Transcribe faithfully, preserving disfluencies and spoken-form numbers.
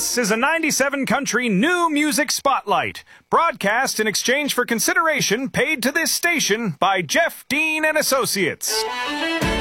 This is a ninety-seven country new music spotlight, broadcast in exchange for consideration paid to this station by Jeff Dean and Associates.